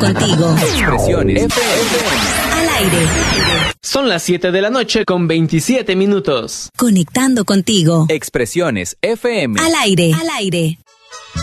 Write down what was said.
contigo. Expresiones FM. Al aire. Son las 7 de la noche con 27 minutos. Conectando contigo. Expresiones FM. Al aire.